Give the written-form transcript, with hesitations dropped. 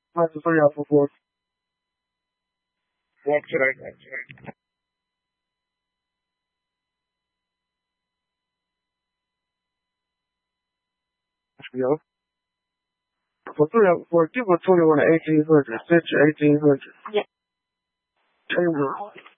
That's the 3 out for 4. One check. Yo. For 3 out for 4, give a 21 to 1800. Set you 1800. Yeah. Table.